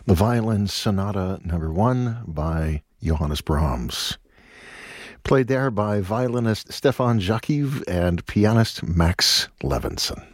The Violin Sonata No. 1 by Johannes Brahms. Played there by violinist Stefan Jakiv and pianist Max Levinson.